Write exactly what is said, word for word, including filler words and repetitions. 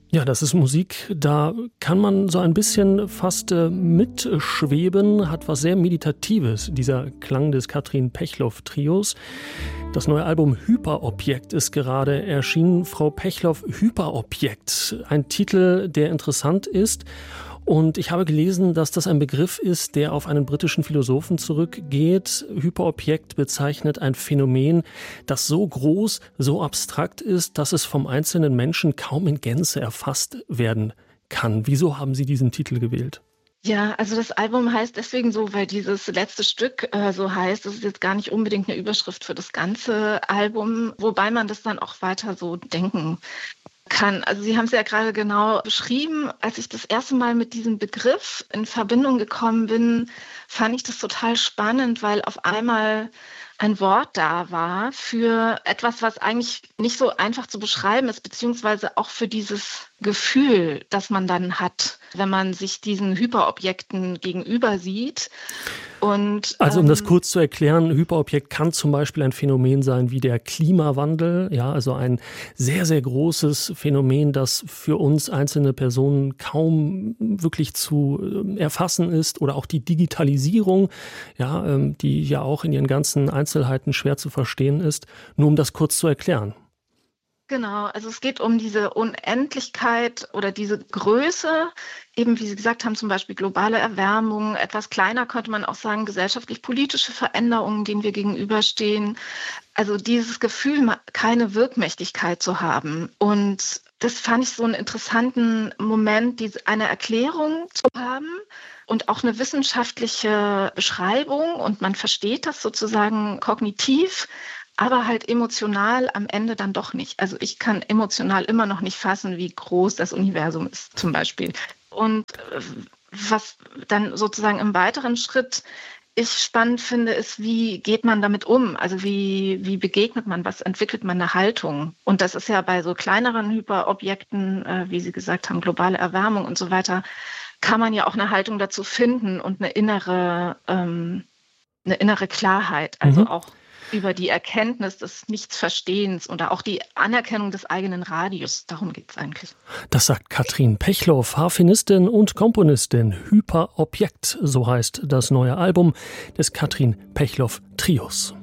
Ja, das ist Musik, da kann man so ein bisschen fast äh, mitschweben, hat was sehr Meditatives, dieser Klang des Katrin Pechloff-Trios. Das neue Album Hyperobjekt ist gerade erschienen. Frau Pechloff, Hyperobjekt, ein Titel, der interessant ist. Und ich habe gelesen, dass das ein Begriff ist, der auf einen britischen Philosophen zurückgeht. Hyperobjekt bezeichnet ein Phänomen, das so groß, so abstrakt ist, dass es vom einzelnen Menschen kaum in Gänze erfasst werden kann. Wieso haben Sie diesen Titel gewählt? Ja, also das Album heißt deswegen so, weil dieses letzte Stück äh, so heißt. Das ist jetzt gar nicht unbedingt eine Überschrift für das ganze Album, wobei man das dann auch weiter so denken kann. Also Sie haben es ja gerade genau beschrieben. Als ich das erste Mal mit diesem Begriff in Verbindung gekommen bin, fand ich das total spannend, weil auf einmal ein Wort da war für etwas, was eigentlich nicht so einfach zu beschreiben ist, beziehungsweise auch für dieses Gefühl, das man dann hat, wenn man sich diesen Hyperobjekten gegenüber sieht. Und, also um das ähm, kurz zu erklären, Hyperobjekt kann zum Beispiel ein Phänomen sein wie der Klimawandel, ja, also ein sehr, sehr großes Phänomen, das für uns einzelne Personen kaum wirklich zu erfassen ist, oder auch die Digitalisierung, ja, ähm, die ja auch in ihren ganzen Einzelheiten schwer zu verstehen ist, nur um das kurz zu erklären. Genau, also es geht um diese Unendlichkeit oder diese Größe, eben wie Sie gesagt haben, zum Beispiel globale Erwärmung, etwas kleiner könnte man auch sagen, gesellschaftlich-politische Veränderungen, denen wir gegenüberstehen. Also dieses Gefühl, keine Wirkmächtigkeit zu haben. Und das fand ich so einen interessanten Moment, diese, eine Erklärung zu haben und auch eine wissenschaftliche Beschreibung, und man versteht das sozusagen kognitiv, aber halt emotional am Ende dann doch nicht. Also ich kann emotional immer noch nicht fassen, wie groß das Universum ist zum Beispiel. Und was dann sozusagen im weiteren Schritt ich spannend finde, ist, wie geht man damit um? Also wie, wie begegnet man, was entwickelt man eine Haltung? Und das ist ja bei so kleineren Hyperobjekten, äh, wie Sie gesagt haben, globale Erwärmung und so weiter, kann man ja auch eine Haltung dazu finden und eine innere, ähm, eine innere Klarheit, also Mhm. auch über die Erkenntnis des Nichtsverstehens oder auch die Anerkennung des eigenen Radius. Darum geht es eigentlich. Das sagt Katrin Pechloff, Harfenistin und Komponistin. Hyperobjekt, so heißt das neue Album des Katrin Pechloff Trios.